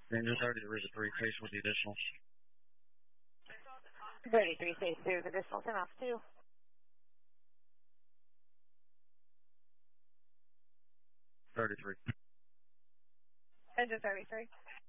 Engine 33 to 3, face with the additional. 33, face through with additional 10 off 2. 33. Engine 33.